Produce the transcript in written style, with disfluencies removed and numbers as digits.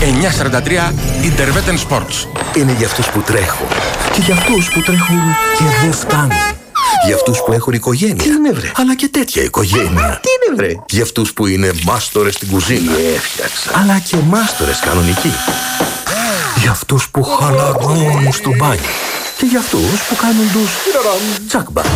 943 Interveten Sports. Είναι για αυτούς που τρέχουν. Και για αυτούς που τρέχουν και δεν φτάνουν. Για αυτούς που έχουν οικογένεια. Τι είναι βρε? Αλλά και τέτοια οικογένεια. Τι είναι βρε? Για αυτούς που είναι μάστορες στην κουζίνα. Έφτιαξα. Αλλά και μάστορες κανονικοί. Για αυτούς που χαλαρώνουν στο μπάνιο. Και για αυτούς που κάνουν τους τσακμπα.